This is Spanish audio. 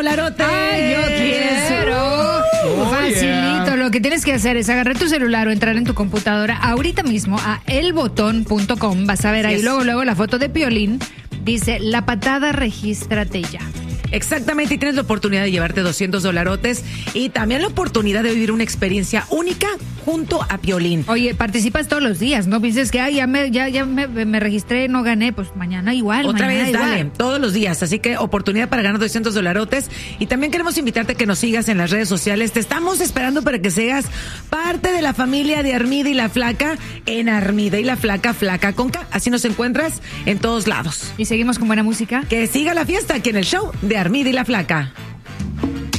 Dolarotes. ¡Ay, yo quiero! Facilito, lo que tienes que hacer es agarrar tu celular o entrar en tu computadora ahorita mismo a elbotón.com. Vas a ver ahí luego la foto de Piolín. Dice, la patada, regístrate ya. Exactamente, y tienes la oportunidad de llevarte $200 y también la oportunidad de vivir una experiencia única junto a Piolín. Oye, participas todos los días, ¿no? Pienses que ya me registré, no gané, pues mañana igual. Otra mañana vez, igual. dale, todos los días. Así que oportunidad para ganar $200. Y también queremos invitarte a que nos sigas en las redes sociales. Te estamos esperando para que seas parte de la familia de Armida y la Flaca en Armida y la Flaca, Flaca con K. Así nos encuentras en todos lados. Y seguimos con buena música. Que siga la fiesta aquí en el show de Armida y la Flaca.